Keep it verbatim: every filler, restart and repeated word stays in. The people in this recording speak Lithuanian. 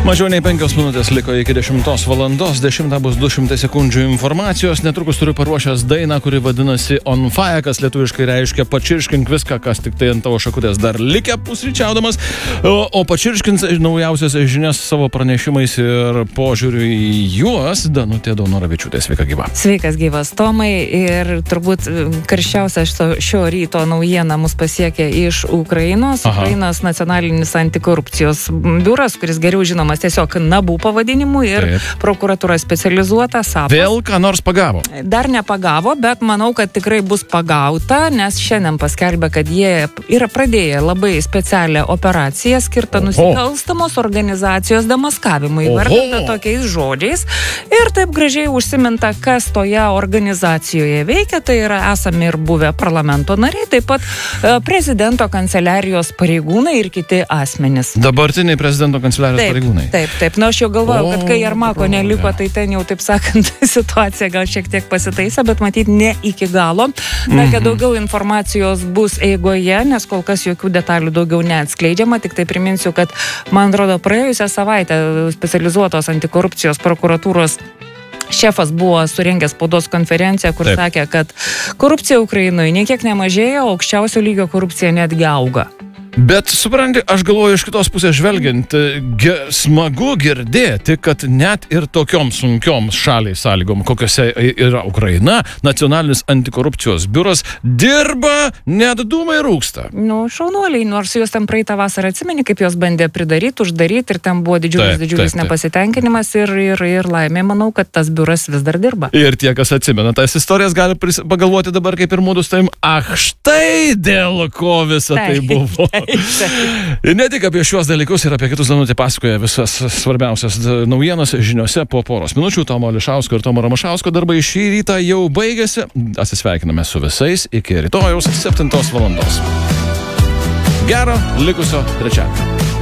Mažiau nei penkios minutės liko iki dešimtos valandos, dešimtą bus du šimtai sekundžių informacijos, netrukus turiu paruošęs dainą, kuri vadinasi On Fire, kas lietuviškai reiškia pačirškink viską, kas tik tai ant tavo šakutės dar likę pusryčiaudamas, o, o pačirškins naujausias žinias savo pranešimais ir požiūriu į juos Danutė Daunoravičiūtė. Sveika gyva. Sveikas gyvas Tomai, ir turbūt karščiausia šio, šio ryto naujiena mus pasiekė iš Ukrainos. Aha. Ukrainos nacionalinis antikorupcijos biuras, kuris geriau žinomas tiesiog NABU pavadinimu, ir Taip. Prokuratūra specializuota SAPAS. Vėl ką nors pagavo? Dar nepagavo, bet manau, kad tikrai bus pagauta, nes šiandien paskelbė, kad jie yra pradėję labai specialią operaciją skirtą nusikalstamos organizacijos demaskavimui, įvardinta tokiais žodžiais, ir taip gražiai užsiminta, kas toje organizacijoje veikia. Tai yra esami ir buvę parlamento nariai, taip pat prezidento kanceliarijos pareigūnai ir kiti asmenys. Dabartiniai prezidento kanceliarijos taip, pareigūnai. Taip, taip. Na, aš jau galvojau, kad kai Jarmako neliko, tai ten jau, taip sakant, situacija gal šiek tiek pasitaisa, bet matyt ne iki galo. Na, kad daugiau informacijos bus eigoje, nes kol kas jokių detalių daugiau neatskleidžiama. Tik tai priminsiu, kad, man atrodo, praėjusią savaitę specializuotos antikorupcijos prokuratūros šefas buvo surengęs spaudos konferenciją, kur Taip. sakė, kad korupcija Ukrainoje niekiek nemažėja, o aukščiausio lygio korupcija netgi auga. Bet, supranti, aš galvoju iš kitos pusės žvelgiant, ge, smagu girdėti, kad net ir tokiom sunkiom šaliai sąlygom, kokiose yra Ukraina, nacionalinis antikorupcijos biuras dirba, net dūmai rūksta. Nu, šaunuoliai, nors jos ten praeitą vasarą atsimeni, kaip jos bandė pridaryti, uždaryti, ir ten buvo didžiulis, taip, didžiulis taip, taip. nepasitenkinimas, ir, ir, ir laimė, manau, kad tas biuras vis dar dirba. Ir tie, kas atsimena tas istorijas, gali pris... pagalvoti dabar, kaip ir mūdus taim, ach, štai dėl ko visa tai, tai buvo. Ir ne tik apie šiuos dalykus, ir apie kitus Danutė pasakoja visas svarbiausias naujienas žiniose po poros minučių. Tomo Ališausko ir Tomo Ramašausko darbai šį rytą jau baigėsi. Atsisveikiname su visais iki rytojaus septintos valandos. Gero likusio trečiadienio.